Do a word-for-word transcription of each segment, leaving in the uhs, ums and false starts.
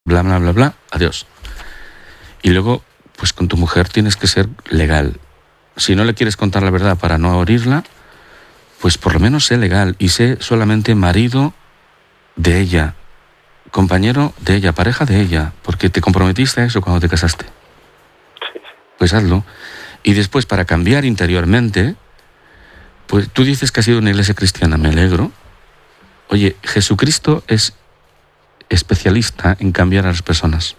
bla, bla, bla, bla, adiós. Y luego, pues con tu mujer tienes que ser legal. Si no le quieres contar la verdad para no herirla, pues por lo menos sé legal y sé solamente marido de ella, compañero de ella, pareja de ella, porque te comprometiste a eso cuando te casaste. Sí, sí. Pues hazlo. Y después, para cambiar interiormente, pues tú dices que has sido una iglesia cristiana, me alegro. Oye, Jesucristo es especialista en cambiar a las personas.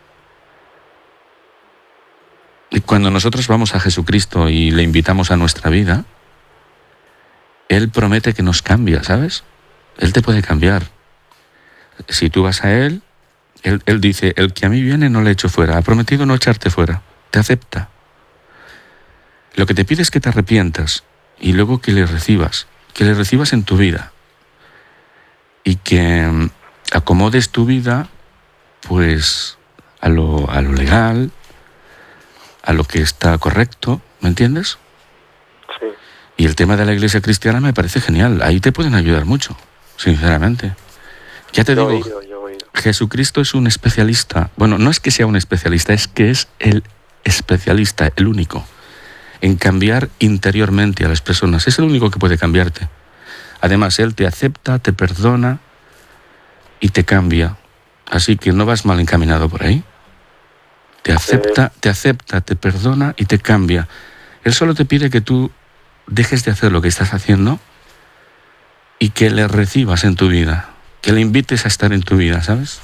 Y cuando nosotros vamos a Jesucristo y le invitamos a nuestra vida, Él promete que nos cambia, ¿sabes? Él te puede cambiar. Si tú vas a Él, Él, él dice, el que a mí viene no le echo fuera. Ha prometido no echarte fuera. Te acepta. Lo que te pide es que te arrepientas y luego que le recibas, que le recibas en tu vida y que mm, acomodes tu vida pues a lo, a lo legal, a lo que está correcto, ¿me entiendes? Sí. Y el tema de la iglesia cristiana me parece genial. Ahí te pueden ayudar mucho, sinceramente. Ya te Yo he digo, oído, yo he oído. Jesucristo es un especialista. Bueno, no es que sea un especialista, es que es el especialista, el único, en cambiar interiormente a las personas. Es el único que puede cambiarte. Además, Él te acepta, te perdona y te cambia. Así que no vas mal encaminado por ahí. Te acepta, te acepta, te perdona y te cambia. Él solo te pide que tú dejes de hacer lo que estás haciendo y que le recibas en tu vida, que le invites a estar en tu vida, ¿sabes?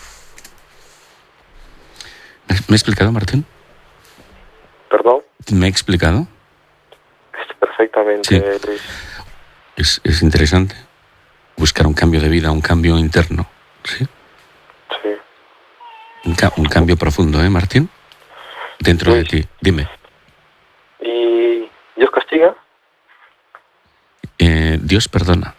¿Me he explicado, Martín? ¿Perdón? ¿Me he explicado? Perfectamente, Sí. Luis. Es, es interesante buscar un cambio de vida, un cambio interno, ¿sí? Sí. Un, ca- un cambio profundo, ¿eh, Martín? Dentro de Luis. ti. Dime, ¿Y Dios castiga? eh, Dios perdona.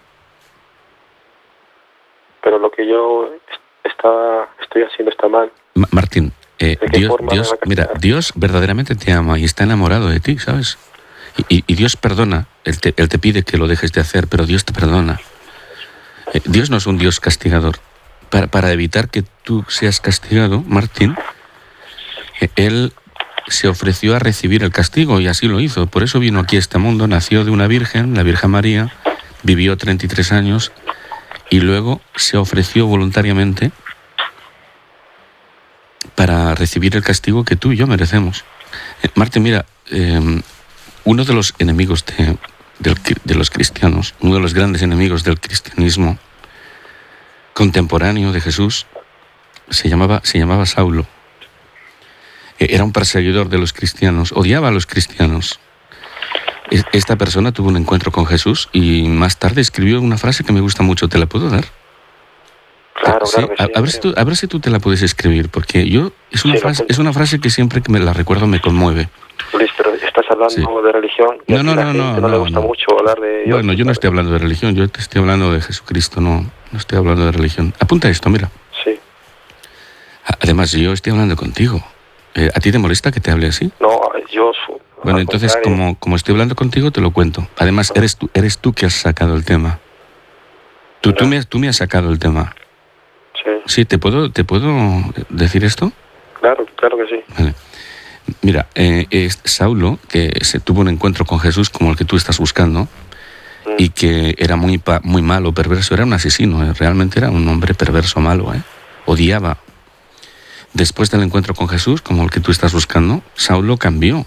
Pero lo que yo est- está, estoy haciendo está mal. Ma- Martín, eh, ¿De qué Dios, forma me Dios, va a mira, castigar? Dios verdaderamente te ama y está enamorado de ti, ¿sabes? Y, y- y Dios perdona. Él te, él te pide que lo dejes de hacer, pero Dios te perdona. Eh, Dios no es un Dios castigador. Para, para evitar que tú seas castigado, Martín, eh, Él se ofreció a recibir el castigo y así lo hizo. Por eso vino aquí a este mundo, nació de una virgen, la Virgen María, vivió treinta y tres años y luego se ofreció voluntariamente para recibir el castigo que tú y yo merecemos. Eh, Martín, mira, eh, uno de los enemigos de, del- de los cristianos, uno de los grandes enemigos del cristianismo contemporáneo de Jesús, se llamaba, se llamaba Saulo. Eh, Era un perseguidor de los cristianos, odiaba a los cristianos. Es- Esta persona tuvo un encuentro con Jesús y más tarde escribió una frase que me gusta mucho. ¿Te la puedo dar? Claro, Sí, claro que a, sí. a ver si tú, a ver si tú te la puedes escribir, porque yo es una Sí, lo frase, apunto. es una frase que siempre que me la recuerdo me conmueve. Luis, pero estás hablando Sí. de religión y No, aquí no, la no, gente no, no, le no, gusta no. mucho hablar de Dios. Bueno, yo no ¿sabes? estoy hablando de religión, yo te estoy hablando de Jesucristo, no, no estoy hablando de religión. Apunta esto, mira. Sí. A- Además, yo estoy hablando contigo. Eh, ¿A ti te molesta que te hable así? No, yo... su- Bueno, al entonces, contrario. como, como estoy hablando contigo, te lo cuento. Además, eres tú, eres tú que has sacado el tema. Tú, tú, Ya. me, has- tú me has sacado el tema. Sí, Sí, ¿te puedo, te puedo decir esto? claro, claro que sí. Vale. Mira, eh, es Saulo, que se tuvo un encuentro con Jesús como el que tú estás buscando, Mm. y que era muy, pa- muy malo, perverso, era un asesino, eh, realmente era un hombre perverso, malo, ¿eh? Odiaba. Después del encuentro con Jesús, como el que tú estás buscando, Saulo cambió.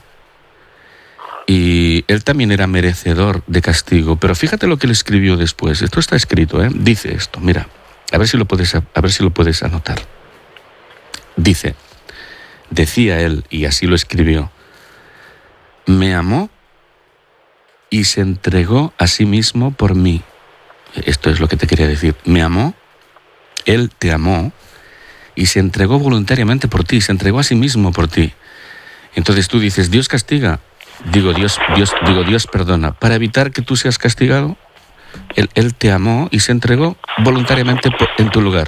Y él también era merecedor de castigo, pero fíjate lo que le escribió después. Esto está escrito, ¿eh? Dice esto, mira, a ver si lo puedes, a ver si lo puedes anotar. Dice, decía él, y así lo escribió, me amó y se entregó a sí mismo por mí. Esto es lo que te quería decir. Me amó, él te amó y se entregó voluntariamente por ti, se entregó a sí mismo por ti. Entonces tú dices, Dios castiga. Digo, Dios, Dios, digo, Dios perdona. Para evitar que tú seas castigado, él, él te amó y se entregó voluntariamente por- en tu lugar.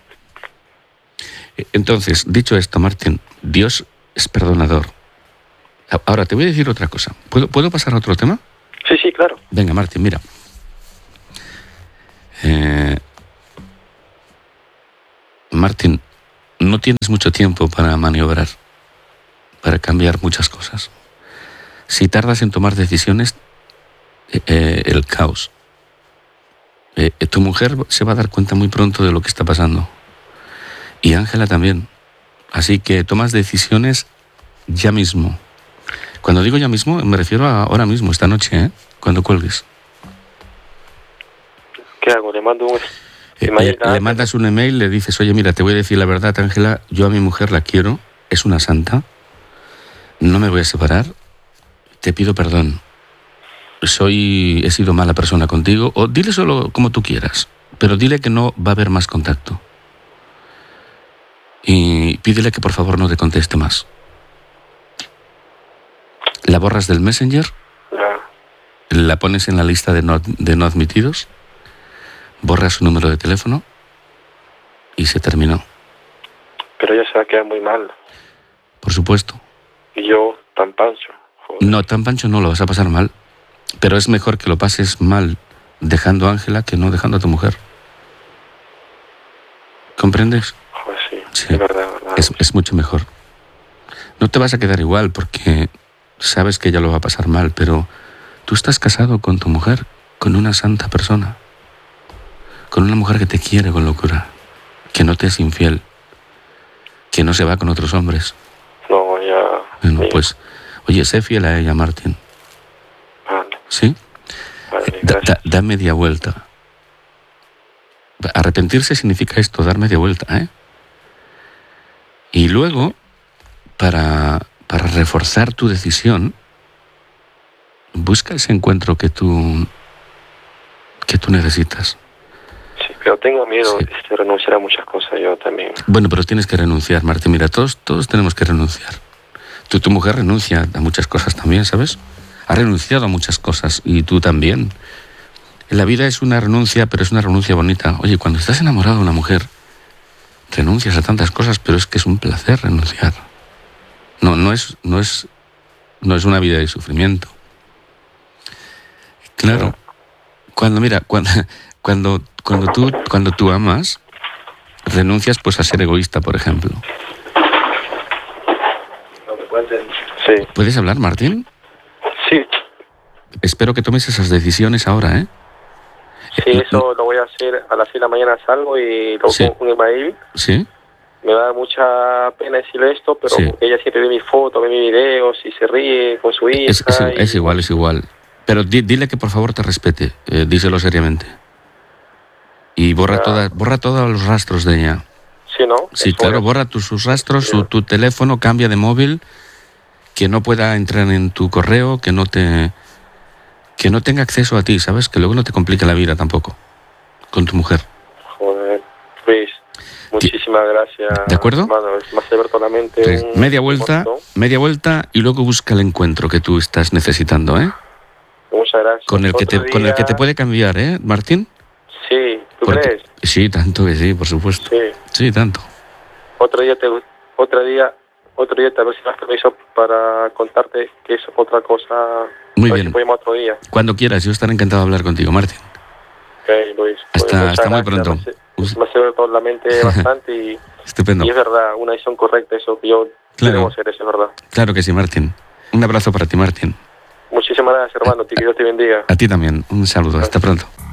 Entonces, dicho esto, Martín, Dios es perdonador. A- Ahora te voy a decir otra cosa. ¿Puedo, ¿puedo pasar a otro tema? Sí, sí, claro. Venga, Martín, mira. Eh, Martín, no tienes mucho tiempo para maniobrar, para cambiar muchas cosas. Si tardas en tomar decisiones, eh, el caos. Eh, tu mujer se va a dar cuenta muy pronto de lo que está pasando. Y Ángela también. Así que tomas decisiones ya mismo. Cuando digo ya mismo, me refiero a ahora mismo, esta noche, ¿eh? Cuando cuelgues. ¿Qué hago? Le mando un... Eh, eh, le mandas un email, le dices, oye, mira, te voy a decir la verdad, Ángela, yo a mi mujer la quiero, es una santa, no me voy a separar, te pido perdón. Soy, he sido mala persona contigo, o dile solo como tú quieras, pero dile que no va a haber más contacto. Y pídele que por favor no te conteste más. La borras del Messenger, la pones en la lista de no, de no admitidos, borras su número de teléfono y se terminó. Pero ella se va a quedar muy mal. Por supuesto. Y yo, tan pancho. Joder. No, tan pancho no, lo vas a pasar mal. Pero es mejor que lo pases mal dejando a Ángela que no dejando a tu mujer. ¿Comprendes? Joder, sí, sí. Es verdad, verdad. Es, es mucho mejor. No te vas a quedar igual porque sabes que ella lo va a pasar mal, pero tú estás casado con tu mujer, con una santa persona, con una mujer que te quiere con locura, que no te es infiel, que no se va con otros hombres. No, ya... Bueno, sí. pues, oye, sé fiel a ella, Martín. Vale. ¿Sí? Vale, da, gracias. da, da media vuelta. Arrepentirse significa esto, dar media vuelta, ¿eh? Y luego, para, para reforzar tu decisión, busca ese encuentro que tú, que tú necesitas. Sí, pero tengo miedo Sí. de renunciar a muchas cosas yo también. Bueno, pero tienes que renunciar, Martín. Mira, todos, todos tenemos que renunciar. Tú, tu mujer renuncia a muchas cosas también, ¿sabes? Ha renunciado a muchas cosas y tú también. La vida es una renuncia, pero es una renuncia bonita. Oye, cuando estás enamorado de una mujer, renuncias a tantas cosas, pero es que es un placer renunciar. No, no es, no es, no es una vida de sufrimiento. Claro. Cuando, mira, cuando, cuando, cuando tú, cuando tú amas, renuncias pues a ser egoísta, por ejemplo. Sí. ¿Puedes hablar, Martín? Sí, Espero que tomes esas decisiones ahora, ¿eh? sí, eso lo voy a hacer a las seis de la mañana, salgo y lo Sí. pongo en email. ¿Sí? Me da mucha pena decirle esto, pero Sí. porque ella siempre ve mis fotos, ve mis videos y se ríe con su hija. Es, es, y... es igual, es igual. Pero di, dile que por favor te respete, eh, díselo seriamente. Y borra, Ah. toda, borra todos los rastros de ella. Sí, ¿no? Sí, Eso claro, es. borra tus, sus rastros, Sí. su, tu teléfono, cambia de móvil, que no pueda entrar en tu correo, que no te que no tenga acceso a ti, ¿sabes? Que luego no te complique la vida tampoco con tu mujer. Joder, Luis, muchísimas gracias. ¿De acuerdo? Hermano, me has abierto la mente. Pues, un media vuelta, montón. media vuelta y luego busca el encuentro que tú estás necesitando, ¿eh? Muchas gracias. Con el que te, Otro con el que día- te puede cambiar, ¿eh, Martín? Sí, ¿tú Porque- crees? Sí, tanto que sí, por supuesto. Sí. Sí, tanto. Otro día te, otro día, otro día te doy si me das permiso para contarte que es otra cosa. Muy A ver bien. si podemos otro día. Cuando quieras, yo estaré encantado de hablar contigo, Martín. Ok, Luis. Hasta- Pues muchas hasta muy gracias. pronto. Me, me ha abierto la mente bastante y, Estupendo. y es verdad, una decisión correcta eso que yo Claro. debo hacer, eso es verdad. Claro que sí, Martín. Un abrazo para ti, Martín. Muchísimas gracias, hermano. Que Dios te bendiga. A ti también. Un saludo. Hasta pronto.